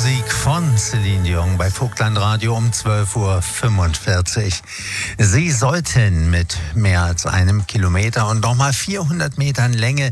Musik von Celine Dion bei Vogtland Radio um 12:45 Uhr. Sie sollten mit mehr als einem Kilometer und nochmal 400 Metern Länge